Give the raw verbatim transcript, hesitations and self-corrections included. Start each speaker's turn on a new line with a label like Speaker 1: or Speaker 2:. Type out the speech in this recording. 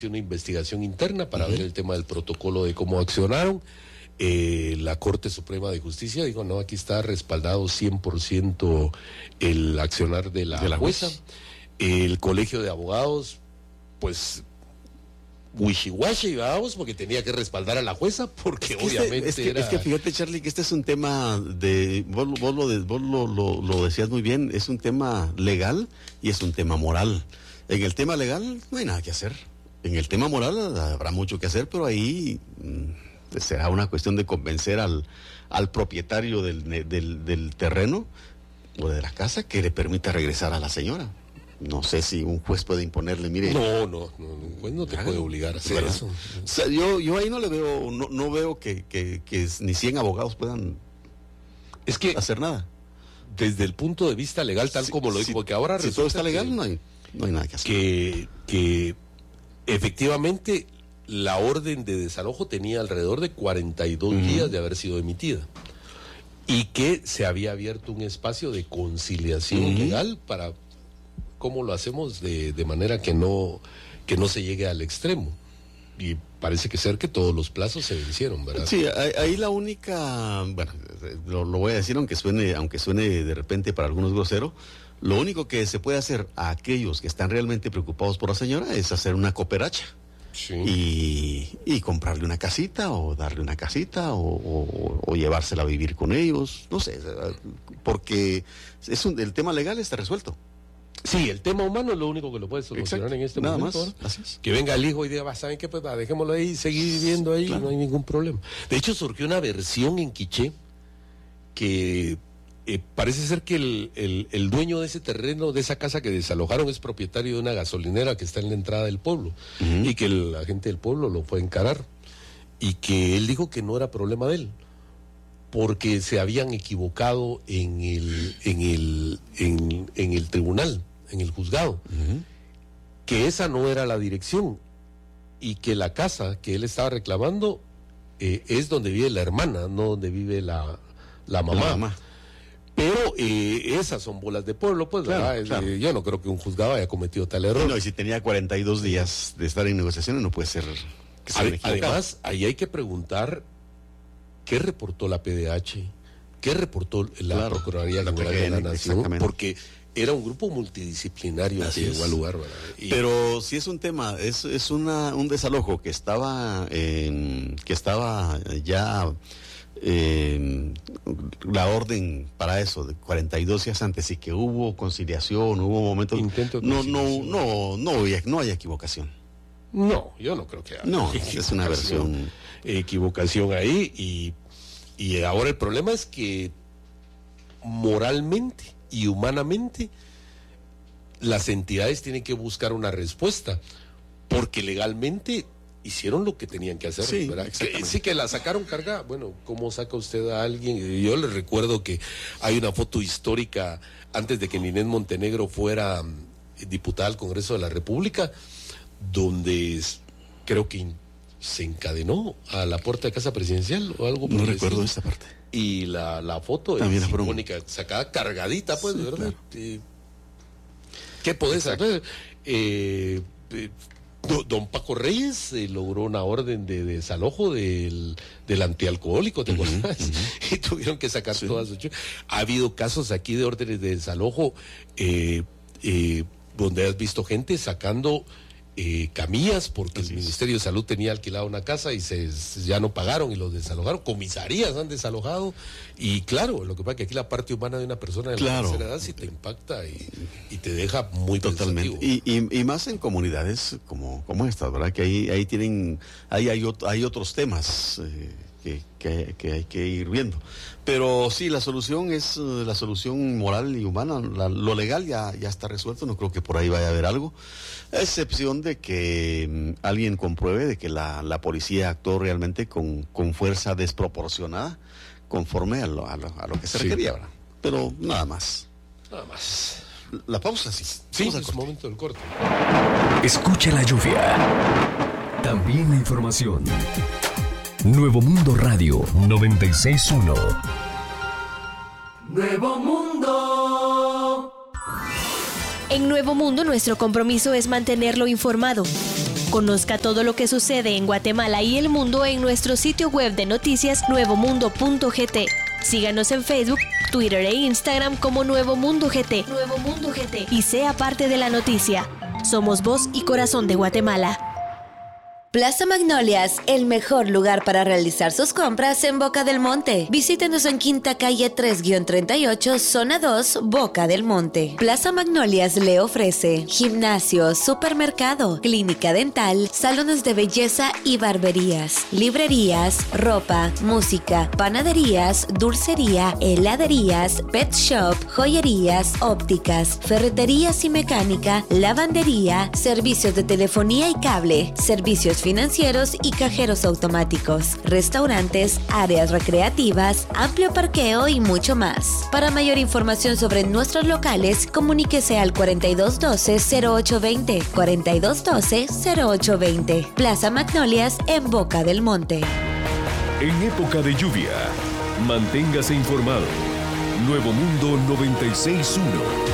Speaker 1: una investigación interna para uh-huh. ver el tema del protocolo de cómo accionaron. Eh, la Corte Suprema de Justicia dijo, no, aquí está respaldado cien por ciento el accionar de la, de la jueza. jueza. El Colegio de Abogados, pues, wishy-washy, vamos, porque tenía que respaldar a la jueza, porque es que obviamente
Speaker 2: este, es, que,
Speaker 1: era...
Speaker 2: es que fíjate, Charlie, que este es un tema de... Vos, vos, lo, vos lo, lo, lo decías muy bien, es un tema legal y es un tema moral. En el tema legal no hay nada que hacer. En el tema moral habrá mucho que hacer, pero ahí mmm, será una cuestión de convencer al, al propietario del, del, del terreno o de la casa que le permita regresar a la señora. No sé si un juez puede imponerle, mire...
Speaker 1: No, no, no un juez no te puede obligar a hacer
Speaker 2: bueno,
Speaker 1: eso.
Speaker 2: O sea, yo, yo ahí no le veo, no, no veo que, que, que ni cien abogados puedan
Speaker 1: es que
Speaker 2: hacer nada.
Speaker 1: Desde el punto de vista legal, tal
Speaker 2: si,
Speaker 1: como lo digo,
Speaker 2: si,
Speaker 1: porque ahora
Speaker 2: si todo está legal, que, no, hay, no hay nada que hacer.
Speaker 1: Que... que efectivamente, la orden de desalojo tenía alrededor de cuarenta y dos uh-huh. días de haber sido emitida y que se había abierto un espacio de conciliación uh-huh. legal para cómo lo hacemos de, de manera que no, que no se llegue al extremo. Y parece que ser que todos los plazos se vencieron, ¿verdad?
Speaker 2: Sí, ahí la única, bueno, lo, lo voy a decir aunque suene, aunque suene de repente para algunos grosero. Lo único que se puede hacer a aquellos que están realmente preocupados por la señora es hacer una cooperacha. Sí. Y, y comprarle una casita o darle una casita o, o, o llevársela a vivir con ellos, no sé, porque es un, el tema legal está resuelto.
Speaker 1: Sí, el tema humano es lo único que lo puede solucionar. Exacto. En este
Speaker 2: Nada
Speaker 1: momento.
Speaker 2: Más. Gracias.
Speaker 1: Que venga el hijo y diga, ¿saben qué? Pues va, dejémoslo ahí, seguir viviendo ahí, claro. No hay ningún problema. De hecho, surgió una versión en Quiché que... Eh, parece ser que el, el, el dueño de ese terreno, de esa casa que desalojaron, es propietario de una gasolinera que está en la entrada del pueblo uh-huh. y que el, la gente del pueblo lo fue a encarar y que él dijo que no era problema de él porque se habían equivocado en el, en el, en, en el tribunal, en el juzgado, uh-huh. que esa no era la dirección y que la casa que él estaba reclamando eh, es donde vive la hermana, no donde vive la, la mamá. La mamá. Pero eh, esas son bolas de pueblo, pues, claro, ¿verdad? Claro. Eh, yo no creo que un juzgado haya cometido tal error.
Speaker 2: No, y si tenía cuarenta y dos días de estar en negociaciones, no puede ser que se
Speaker 1: Ad, Además, ahí hay que preguntar qué reportó la P D H, qué reportó la claro, Procuraduría General de la Nación, porque era un grupo multidisciplinario Así que llegó al lugar, ¿verdad? Y... Pero
Speaker 2: si es un tema, es, es una, un desalojo que estaba, eh, que estaba ya... Eh, la orden para eso de cuarenta y dos días antes y que hubo conciliación, hubo momentos
Speaker 1: Intento
Speaker 2: no no no no hay, no hay equivocación.
Speaker 1: No, yo no creo que haya.
Speaker 2: No, es una versión
Speaker 1: equivocación ahí y y ahora el problema es que moralmente y humanamente las entidades tienen que buscar una respuesta porque legalmente hicieron lo que tenían que hacer,
Speaker 2: sí,
Speaker 1: ¿verdad? Que, sí que la sacaron cargada. Bueno, ¿cómo saca usted a alguien? Yo les recuerdo que hay una foto histórica antes de que Ninés Montenegro fuera diputada al Congreso de la República, donde creo que se encadenó a la puerta de casa presidencial o algo.
Speaker 2: No recuerdo esa parte.
Speaker 1: Y la, la foto es simbólica, sacada cargadita, pues, sí, ¿verdad? Claro. ¿Qué podés hacer? Eh, eh, Don Paco Reyes eh, logró una orden de desalojo del, del antialcohólico, ¿te acuerdas? Uh-huh, uh-huh. Y tuvieron que sacar sí. todas sus... Ha habido casos aquí de órdenes de desalojo eh, eh, donde has visto gente sacando eh, camillas porque Así el es. Ministerio de Salud tenía alquilado una casa y se, ya no pagaron y los desalojaron. Comisarías han desalojado y claro, lo que pasa es que aquí la parte humana de una persona de
Speaker 2: claro.
Speaker 1: la tercera edad sí te impacta y, y te deja muy
Speaker 2: totalmente y, y, y más en comunidades como, como estas, ¿verdad? Que ahí, ahí tienen, ahí hay, hay otros temas eh, que, que, que hay que ir viendo. Pero sí, la solución es uh, la solución moral y humana. La, lo legal ya, ya está resuelto, no creo que por ahí vaya a haber algo, a excepción de que um, alguien compruebe de que la, la policía actuó realmente con, con fuerza desproporcionada conforme a lo, a lo, a lo que se sí. requería, ¿verdad? Pero nada más.
Speaker 1: Nada más.
Speaker 2: La pausa, sí.
Speaker 1: Sí, es el momento del corte.
Speaker 3: Escucha la lluvia. También la información. Nuevo Mundo Radio noventa y seis punto uno.
Speaker 4: Nuevo Mundo.
Speaker 5: En Nuevo Mundo nuestro compromiso es mantenerlo informado.
Speaker 4: Conozca todo lo que sucede en Guatemala y el mundo en nuestro sitio web de noticias nuevo mundo punto g t. Síganos en Facebook, Twitter e Instagram como Nuevo Mundo G T. Nuevo Mundo G T. Y sea parte de la noticia. Somos voz y corazón de Guatemala.
Speaker 5: Plaza Magnolias, el mejor lugar para realizar sus compras en Boca del Monte. Visítenos en Quinta Calle tres treinta y ocho, Zona dos, Boca del Monte. Plaza Magnolias le ofrece gimnasio, supermercado, clínica dental, salones de belleza y barberías, librerías, ropa, música, panaderías, dulcería, heladerías, pet shop, joyerías, ópticas, ferreterías y mecánica, lavandería, servicios de telefonía y cable, servicios financieros y cajeros automáticos, restaurantes, áreas recreativas, amplio parqueo y mucho más. Para mayor información sobre nuestros locales, comuníquese al cuarenta y dos doce, cero ocho veinte, cuarenta y dos doce, cero ocho veinte. Plaza Magnolias en Boca del Monte.
Speaker 3: En época de lluvia, manténgase informado. Nuevo Mundo noventa y seis punto uno.